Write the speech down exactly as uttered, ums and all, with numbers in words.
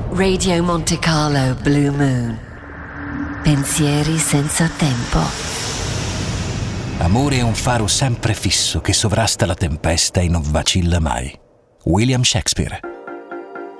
Radio Monte Carlo Blue Moon. Pensieri senza tempo. Amore è un faro sempre fisso che sovrasta la tempesta e non vacilla mai. William Shakespeare.